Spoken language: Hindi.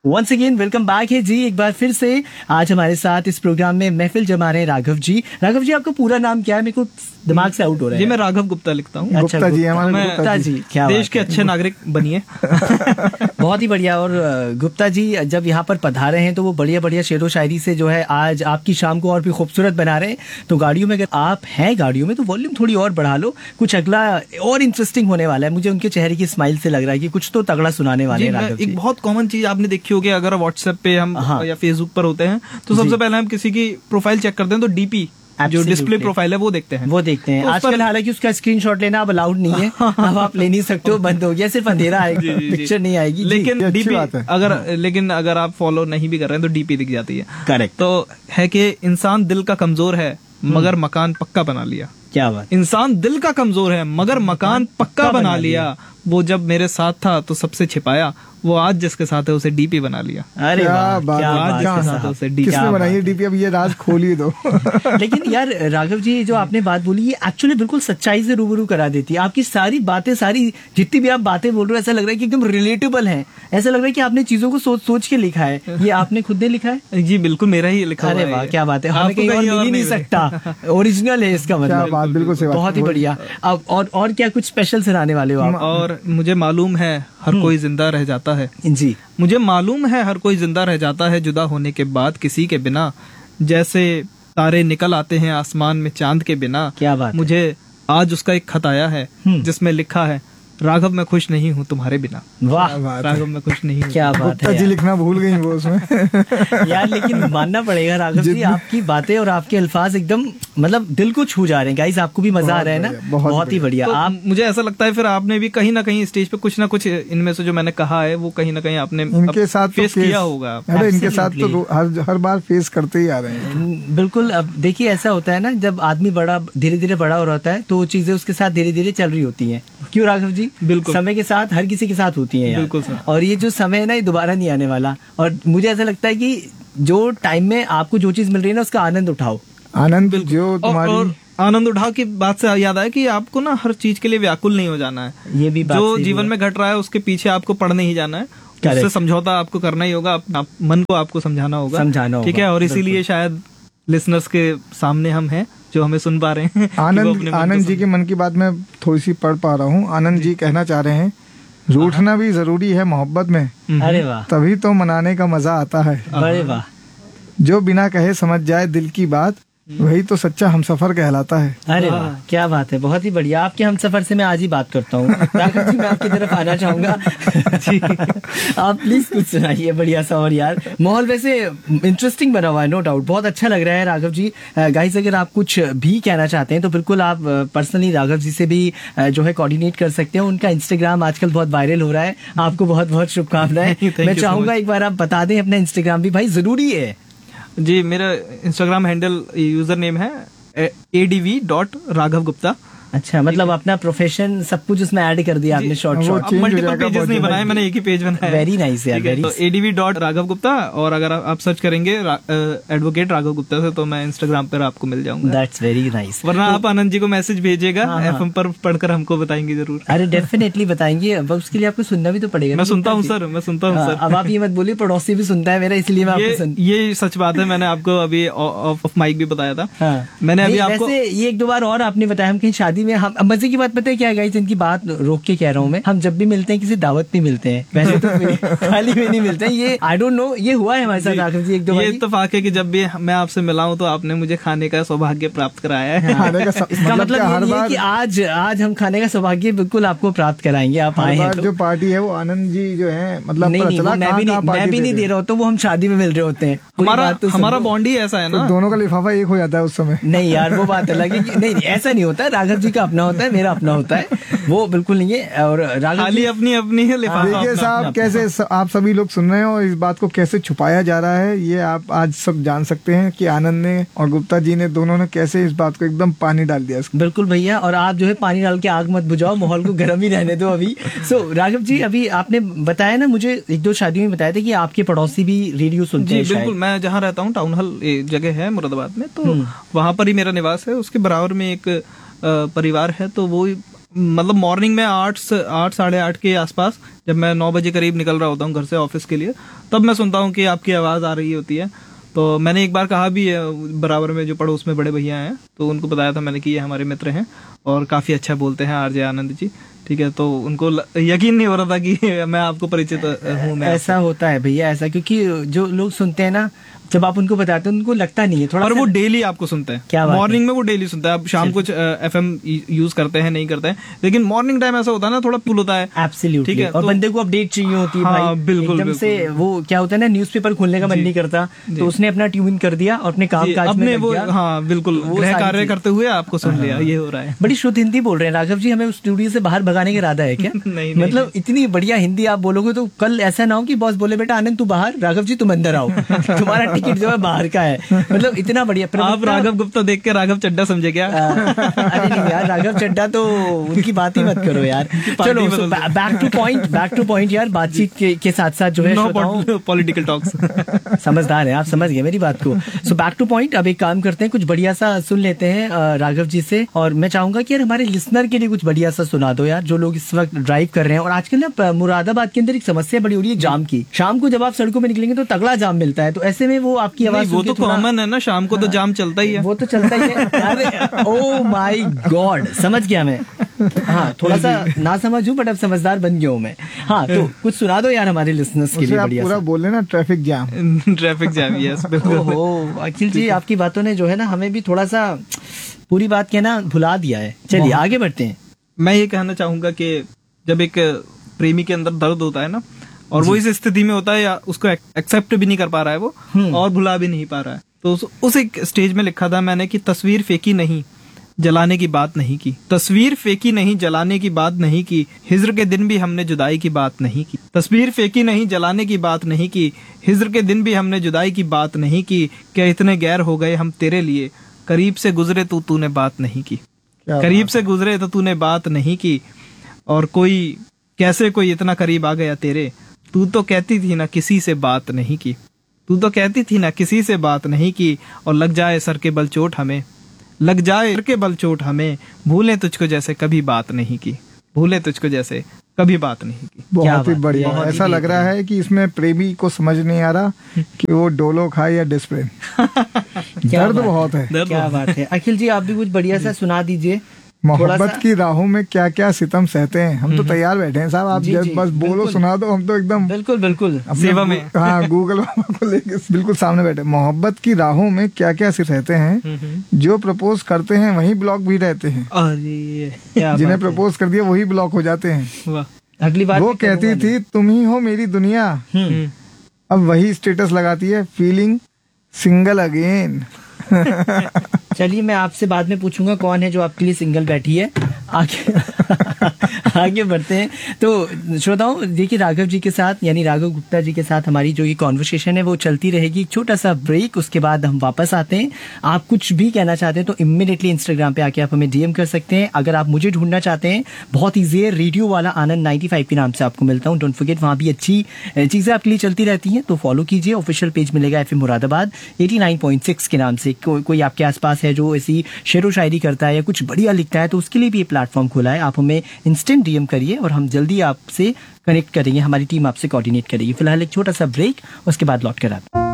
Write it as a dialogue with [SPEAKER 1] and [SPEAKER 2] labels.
[SPEAKER 1] वंस अगेन वेलकम बैक है जी, एक बार फिर से आज हमारे साथ इस प्रोग्राम में महफिल जमा रहे हैं राघव जी। राघव जी, आपका पूरा नाम क्या है? मेरे को दिमाग से आउट हो रहा है।
[SPEAKER 2] जी, मैं राघव गुप्ता लिखता हूँ।
[SPEAKER 1] अच्छा, गुप्ता जी, क्या
[SPEAKER 2] देश के अच्छे नागरिक बनिए।
[SPEAKER 1] बहुत ही बढ़िया। और गुप्ता जी जब यहाँ पर पधारे हैं तो वो बढ़िया बढ़िया शेरो शायरी से जो है आज आपकी शाम को और भी खूबसूरत बना रहे हैं। तो गाड़ियों में अगर आप हैं गाड़ियों में तो वॉल्यूम थोड़ी और बढ़ा लो, कुछ अगला और इंटरेस्टिंग होने वाला है। मुझे उनके चेहरे की स्माइल से लग रहा है कि कुछ तो तगड़ा सुनाने वाले हैं राघव जी।
[SPEAKER 2] एक बहुत कॉमन चीज आपने देखी होगी, अगर व्हाट्सएप पे हम या फेसबुक पर होते हैं तो सबसे पहले हम किसी की प्रोफाइल चेक करते हैं तो डीपी जो डिस्प्ले प्रोफाइल है वो देखते हैं।
[SPEAKER 1] तो आजकल हालांकि उसका स्क्रीनशॉट लेना अब अलाउड नहीं है। अब आप ले नहीं सकते हो, बंद हो गया, सिर्फ अंधेरा आएगा, पिक्चर नहीं आएगी।
[SPEAKER 2] लेकिन डीपी अगर आप फॉलो नहीं भी कर रहे हैं तो डीपी दिख जाती है।
[SPEAKER 1] करेक्ट।
[SPEAKER 2] तो है कि इंसान दिल का कमजोर है मगर मकान पक्का बना लिया।
[SPEAKER 1] क्या बात।
[SPEAKER 2] इंसान दिल का कमजोर है मगर मकान पक्का बना लिया। वो जब मेरे साथ था तो सबसे छिपाया, वो आज जिसके साथ है उसे डीपी बना लिया।
[SPEAKER 1] अरे
[SPEAKER 3] क्या बात, किसने बनाई है डीपी? अब ये राज खोल ही दो।
[SPEAKER 1] लेकिन यार राघव जी, जो आपने बात बोली ये एक्चुअली बिल्कुल सच्चाई से रूबरू करा देती है। आपकी सारी बातें, सारी जितनी भी आप बातें बोल रहे हो, ऐसा लग रहा है कि एकदम रिलेटेबल है। ऐसा लग रहा है कि आपने चीजों को सोच सोच के लिखा है। ये आपने खुद ने लिखा है?
[SPEAKER 2] जी बिल्कुल, मेरा ही लिखा।
[SPEAKER 1] अरे वाह, क्या बात है। हमें कहीं और मिल ही नहीं सकता, ओरिजिनल है इसका मतलब।
[SPEAKER 3] बिल्कुल
[SPEAKER 1] बहुत ही बढ़िया। अब और क्या कुछ स्पेशल सुनाने वाले हो आप?
[SPEAKER 2] और मुझे मालूम है हर कोई जिंदा रह जाता है।
[SPEAKER 1] जी,
[SPEAKER 2] मुझे मालूम है हर कोई जिंदा रह जाता है जुदा होने के बाद किसी के बिना। जैसे तारे निकल आते हैं आसमान में चांद के बिना।
[SPEAKER 1] क्या बात।
[SPEAKER 2] मुझे आज उसका एक खत आया है जिसमें लिखा है, राघव मैं खुश नहीं हूँ तुम्हारे बिना।
[SPEAKER 1] वाह,
[SPEAKER 2] राघव मैं खुश नहीं हूँ।
[SPEAKER 1] क्या बात है।
[SPEAKER 3] जी लिखना भूल गई वो उसमें।
[SPEAKER 1] यार लेकिन मानना पड़ेगा राघव जी, आपकी बातें और आपके अल्फाज एकदम मतलब दिल को छू जा रहे हैं। गाइस, आपको भी मजा आ रहा है ना? बहुत ही बढ़िया।
[SPEAKER 2] तो आप, मुझे ऐसा लगता है फिर आपने भी कहीं ना कहीं स्टेज पे कुछ ना कुछ इनमें से जो मैंने कहा है वो कहीं ना कहीं आपने
[SPEAKER 3] इनके साथ
[SPEAKER 2] फेस किया होगा।
[SPEAKER 3] अरे इनके साथ तो हर बार फेस करते ही आ रहे हैं।
[SPEAKER 1] बिल्कुल। अब देखिए ऐसा होता है ना, जब आदमी बड़ा धीरे धीरे बड़ा हो रहा है तो चीजें उसके साथ धीरे धीरे चल रही होती हैं। क्यों राघव जी?
[SPEAKER 2] बिल्कुल,
[SPEAKER 1] समय के साथ हर किसी के साथ होती है यार।
[SPEAKER 2] बिल्कुल सर।
[SPEAKER 1] और ये जो समय है ना, ये दोबारा नहीं आने वाला। और मुझे ऐसा लगता है कि जो टाइम में आपको जो चीज मिल रही है ना, उसका आनंद उठाओ।
[SPEAKER 3] आनंद जो तुम्हारी
[SPEAKER 2] आनंद उठाओ की बात से याद आया कि आपको ना हर चीज के लिए व्याकुल नहीं हो जाना है।
[SPEAKER 1] ये भी बात
[SPEAKER 2] जो जीवन में घट रहा है उसके पीछे आपको पढ़ने ही जाना है, उससे समझौता आपको करना ही होगा, मन को आपको समझाना होगा। ठीक है। और इसीलिए शायद लिसनर्स के सामने हम हैं जो हमें सुन पा रहे हैं।
[SPEAKER 3] आनंद जी के मन की बात मैं थोड़ी सी पढ़ पा रहा हूँ। आनंद जी कहना चाह रहे हैं, रूठना भी जरूरी है मोहब्बत में।
[SPEAKER 1] अरे वाह।
[SPEAKER 3] तभी तो मनाने का मजा आता है।
[SPEAKER 1] अरे वाह।
[SPEAKER 3] जो बिना कहे समझ जाए दिल की बात, वही तो सच्चा हमसफर कहलाता है।
[SPEAKER 1] अरे वाह, क्या बात है। बहुत ही बढ़िया। आपके हमसफर से मैं आज ही बात करता हूँ। राघव जी, मैं आपकी तरफ आना चाहूंगा। जी, आप प्लीज कुछ सुनाइए बढ़िया सा। और यार माहौल वैसे इंटरेस्टिंग बना हुआ है, नो डाउट। बहुत अच्छा लग रहा है राघव जी। गाइस, अगर आप कुछ भी कहना चाहते हैं तो बिल्कुल आप पर्सनली राघव जी से भी जो है कोऑर्डिनेट कर सकते हैं। उनका इंस्टाग्राम आजकल बहुत वायरल हो रहा है। आपको बहुत बहुत शुभकामनाएं। मैं चाहूंगा एक बार आप बता दें अपना इंस्टाग्राम भी, भाई जरूरी है।
[SPEAKER 2] जी, मेरा इंस्टाग्राम हैंडल यूजर नेम है adv.raghavgupta।
[SPEAKER 1] अच्छा, मतलब अपना प्रोफेशन सब कुछ उसमें ऐड कर दिया आपने। शॉर्ट
[SPEAKER 2] मल्टीपल पेजेस नहीं बनाए, मैंने एक ही पेज बनाया।
[SPEAKER 1] वेरी नाइस यार, वेरी।
[SPEAKER 2] तो adv.raghavgupta, और अगर आप सर्च करेंगे एडवोकेट राघव गुप्ता से तो मैं इंस्टाग्राम पर आपको मिल जाऊंगा।
[SPEAKER 1] That's very nice.
[SPEAKER 2] वरना आप आनंद जी को मैसेज भेजिएगा, एफएम पर पढ़कर हमको बताएंगे जरूर।
[SPEAKER 1] अरे डेफिनेटली बताएंगे। अब उसके लिए आपको सुनना भी तो पड़ेगा।
[SPEAKER 2] मैं सुनता हूँ सर, मैं सुनता हूँ सर।
[SPEAKER 1] अब आप ये मत बोलिए पड़ोसी भी सुनता है मेरा, इसलिए मैं आपको
[SPEAKER 2] ये सच बात है। मैंने आपको अभी ऑफ माइक भी बताया था। मैंने अभी आपको
[SPEAKER 1] ये एक दो बार और आपने बताया। हम कहीं शादी में, हम मजे की बात पता है क्या है गाइस, इनकी बात रोक के कह रहा हूँ मैं, हम जब भी मिलते हैं किसी दावत नहीं मिलते हैं, वैसे तो खाली में नहीं मिलते हैं। ये आई डोंट नो, ये हुआ है हमारे साथ राघव जी एक दो बार।
[SPEAKER 2] ये इत्तेफाक है कि जब भी मैं आपसे मिला हूँ तो आपने मुझे खाने का सौभाग्य प्राप्त कराया है।
[SPEAKER 1] इसका मतलब ये कि आज हम खाने का सौभाग्य बिल्कुल आपको प्राप्त कराएंगे। आप आए हैं
[SPEAKER 3] जो पार्टी है वो आनंद जी जो है, मतलब
[SPEAKER 1] मैं भी नहीं दे रहा होता, वो हम शादी में मिल रहे होते हैं।
[SPEAKER 2] हमारा बॉन्ड ही ऐसा है ना,
[SPEAKER 3] दोनों का लिफाफा एक हो जाता है उस समय।
[SPEAKER 1] नहीं यार, वो बात अलग है। नहीं, ऐसा नहीं होता है। राघव जी का अपना होता है, मेरा अपना होता है, वो बिल्कुल नहीं है। और राघव जी
[SPEAKER 2] अपनी है लिफाफा।
[SPEAKER 3] देखिए साहब, कैसे आप सभी लोग सुन रहे हैं और इस बात को कैसे छुपाया जा रहा है, ये आप आज सब जान सकते हैं कि आनंद ने और गुप्ता जी ने दोनों ने कैसे इस बात को एकदम पानी डाल दिया।
[SPEAKER 1] बिल्कुल भैया, और आप जो है पानी डाल के आग मत बुझाओ, माहौल को गर्म ही रहने दो अभी। सो राघव जी, अभी आपने बताया ना, मुझे एक दो शादियों में बताया था कि आपके पड़ोसी भी रेडियो सुनते हैं।
[SPEAKER 2] बिल्कुल, मैं जहाँ रहता हूँ टाउन हॉल जगह है मुरादाबाद में, तो वहाँ पर ही मेरा निवास है। उसके बराबर में एक परिवार है, तो वो मतलब मॉर्निंग में 8 साढ़े 8 के आसपास, जब मैं 9 बजे करीब निकल रहा होता हूँ घर से ऑफिस के लिए, तब मैं सुनता हूँ कि आपकी आवाज़ आ रही होती है। तो मैंने एक बार कहा भी है, बराबर में जो पड़ोस में बड़े भैया हैं, तो उनको बताया था मैंने कि ये हमारे मित्र हैं और काफ़ी अच्छा बोलते हैं आरजे आनंद जी। ठीक है, तो उनको यकीन नहीं हो रहा था कि मैं आपको परिचित हूँ।
[SPEAKER 1] ऐसा होता है भैया, ऐसा, क्योंकि जो लोग सुनते हैं ना, जब आप उनको बताते हैं उनको लगता नहीं है थोड़ा,
[SPEAKER 2] और वो डेली आपको सुनते हैं।
[SPEAKER 1] क्या
[SPEAKER 2] मॉर्निंग में वो डेली सुनते हैं। अब शाम को FM यूज करते हैं नहीं करते हैं, लेकिन मॉर्निंग टाइम ऐसा होता है ना, थोड़ा पुल होता है।
[SPEAKER 1] एब्सोल्युटली, ठीक है, और
[SPEAKER 2] तो
[SPEAKER 1] बंदे को अपडेट चाहिए होती है।
[SPEAKER 2] हाँ, बिल्कुल,
[SPEAKER 1] एकदम से वो क्या होता है ना, न्यूज़पेपर खोलने का मन नहीं करता, तो उसने अपना ट्यून कर दिया और अपने काम काज में लग गया।
[SPEAKER 2] हाँ बिल्कुल, गृह कार्य करते हुए आपको सुन लिया, ये हो रहा है।
[SPEAKER 1] बड़ी शुद्ध हिंदी बोल रहे हैं राघव जी, हमें स्टूडियो से बाहर भगाने का इरादा है क्या?
[SPEAKER 2] नहीं,
[SPEAKER 1] मतलब इतनी बढ़िया हिंदी आप बोलोगे तो कल ऐसा ना हो कि बॉस बोले बेटा आनंद तू बाहर, राघव जी तुम अंदर आओ, तुम्हारा टिकट जो है बाहर का है। मतलब इतना बढ़िया।
[SPEAKER 2] आप राघव गुप्ता देख के राघव चड्डा समझे क्या?
[SPEAKER 1] अरे नहीं यार, राघव चड्डा तो उनकी बात ही मत करो यार। चलो बैक टू पॉइंट यार, बातचीत के साथ साथ जो है
[SPEAKER 2] पॉलिटिकल टॉक्स।
[SPEAKER 1] समझदार है आप, समझ गए मेरी बात को। सो बैक टू पॉइंट, अब एक काम करते हैं, कुछ बढ़िया सा सुन लेते हैं राघव जी से, और मैं चाहूंगा कि यार हमारे लिसनर के लिए कुछ बढ़िया सा सुना दो यार, जो लोग इस वक्त ड्राइव कर रहे हैं। और आजकल ना मुरादाबाद के अंदर एक समस्या बड़ी हो रही है जाम की। शाम को जब आप सड़कों में निकलेंगे तो तगड़ा जाम मिलता है, तो ऐसे में वो आपकी आवाज,
[SPEAKER 2] वो तो कॉमन है ना, शाम को तो जाम चलता ही है।
[SPEAKER 1] वो तो चलता ही है। अरे ओ माय गॉड, समझ गया मैं। हाँ, थोड़ा सा ना समझ हूँ बट अब समझदार बन गया हूँ मैं। हाँ, तो कुछ सुना दो यार हमारे लिसनर्स के लिए बढ़िया।
[SPEAKER 3] पूरा बोले ना, ट्रैफिक जाम।
[SPEAKER 2] यस बिल्कुल।
[SPEAKER 1] ओहो, अखिल जी आपकी बातों ने जो है ना हमें भी थोड़ा सा पूरी बात कहना भुला दिया है। चलिए आगे बढ़ते हैं।
[SPEAKER 2] मैं ये कहना चाहूंगा कि जब एक प्रेमी के अंदर दर्द होता है ना, और वो इस स्थिति में होता है या उसको एक्सेप्ट भी नहीं कर पा रहा है वो, और भुला भी नहीं पा रहा है, तो उस एक स्टेज में लिखा था मैंने कि तस्वीर फेंकी नहीं, जलाने की बात नहीं की। तस्वीर फेंकी नहीं, जलाने की बात नहीं की, हिज्र के दिन भी हमने जुदाई की बात नहीं की। तस्वीर फेंकी नहीं, जलाने की बात नहीं की, हिज्र के दिन भी हमने जुदाई की बात नहीं की। क्या इतने गैर हो गए हम तेरे लिए, करीब से गुजरे तो तूने बात नहीं की। करीब से गुजरे तो तूने बात नहीं की, और कोई कैसे कोई इतना करीब आ गया तेरे। तू तो कहती थी ना किसी से बात नहीं की, तू तो कहती थी ना किसी से बात नहीं की। और लग जाए सर के बल चोट हमें, लग जाए सर के बल चोट हमें, भूले तुझको जैसे कभी बात नहीं की, भूले तुझको जैसे कभी बात नहीं की।
[SPEAKER 3] बहुत ही बढ़िया। ऐसा लग रहा है कि इसमें प्रेमी को समझ नहीं आ रहा कि वो डोलो खाए या डिस्प्रिन। दर्द बहुत है।
[SPEAKER 1] क्या बात है। अखिल जी आप भी कुछ बढ़िया सा सुना दीजिए।
[SPEAKER 3] मोहब्बत की राहों में क्या क्या सितम सहते हैं। हम तो तैयार बैठे हैं साहब, आप बस बोलो सुना दो, हम तो एकदम
[SPEAKER 1] बिल्कुल
[SPEAKER 2] सेवा में।
[SPEAKER 3] हाँ, गूगल को लेके बिल्कुल सामने बैठे। मोहब्बत की राहों में क्या क्या सिर रहते हैं, जो प्रपोज करते हैं वही ब्लॉक भी रहते हैं, जिन्हें प्रपोज कर दिया वही ब्लॉक हो जाते हैं।
[SPEAKER 1] अगली बार
[SPEAKER 3] वो कहती थी तुम ही हो मेरी दुनिया, अब वही स्टेटस लगाती है फीलिंग सिंगल अगेन।
[SPEAKER 1] चलिए मैं आपसे बाद में पूछूंगा कौन है जो आपके लिए सिंगल बैठी है। आगे बढ़ते हैं। तो श्रोताओं देखिए, राघव जी के साथ यानी राघव गुप्ता जी के साथ हमारी जो ये कॉन्वर्सेशन है वो चलती रहेगी। छोटा सा ब्रेक, उसके बाद हम वापस आते हैं। आप कुछ भी कहना चाहते हैं तो इमीडिएटली इंस्टाग्राम पे आके आप हमें DM कर सकते हैं। अगर आप मुझे ढूंढना चाहते हैं, बहुत ईजी है, रेडियो वाला आनंद 95 के नाम से आपको मिलता हूँ। डोंट फॉरगेट, वहाँ भी अच्छी चीजें आपके लिए चलती रहती हैं, तो फॉलो कीजिए। ऑफिशियल पेज मिलेगा FM मुरादाबाद 89.6 के नाम से। कोई आपके आसपास है जो ऐसी शेरो शायरी करता है या कुछ बढ़िया लिखता है, तो उसके लिए भी ये प्लेटफॉर्म खुला है। आप हमें इंस्टेंट DM करिए और हम जल्दी आपसे कनेक्ट करेंगे, हमारी टीम आपसे कोऑर्डिनेट करेगी। फिलहाल एक छोटा सा ब्रेक, उसके बाद लौट कर आते हैं।